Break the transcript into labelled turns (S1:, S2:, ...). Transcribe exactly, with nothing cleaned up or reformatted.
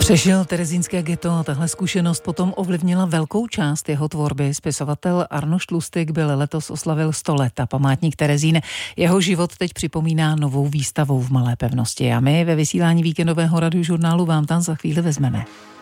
S1: Přežil terezínské ghetto a tahle zkušenost potom ovlivnila velkou část jeho tvorby. Spisovatel Arnošt Lustig byl letos oslavil sto let a památník Terezín jeho život teď připomíná novou výstavou v Malé Pevnosti. A my ve vysílání víkendového radiožurnálu vám tam za chvíli vezmeme.